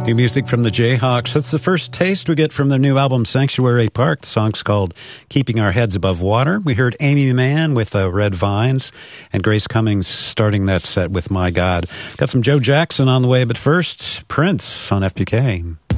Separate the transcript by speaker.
Speaker 1: New music from the Jayhawks. That's the first taste we get from their new album, Sanctuary Park. The song's called Keeping Our Heads Above Water. We heard Amy Mann with Red Vines and Grace Cummings starting that set with My God. Got some Joe Jackson on the way, but first, Prince on FPK.